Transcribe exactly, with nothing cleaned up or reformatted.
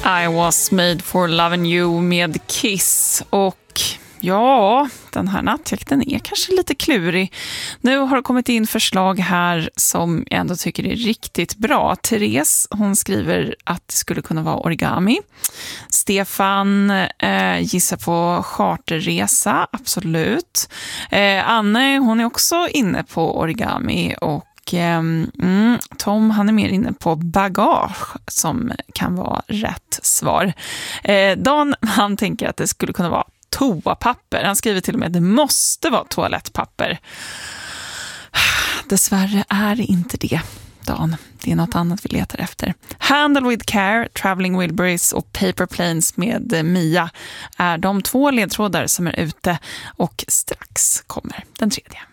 I was made for loving you med Kiss. Och ja, den här nattjakten är kanske lite klurig. Nu har det kommit in förslag här som jag ändå tycker är riktigt bra. Therese, hon skriver att det skulle kunna vara origami. Stefan eh, gissar på charterresa, absolut. Eh, Anne, hon är också inne på origami och Mm, Tom, han är mer inne på bagage som kan vara rätt svar. Eh, Dan, han tänker att det skulle kunna vara toapapper. Han skriver till och med att det måste vara toalettpapper. Dessvärre är det inte det, Dan. Det är något annat vi letar efter. Handle with Care, Traveling Wilburys och Paper Planes med Mia är de två ledtrådar som är ute och strax kommer den tredje.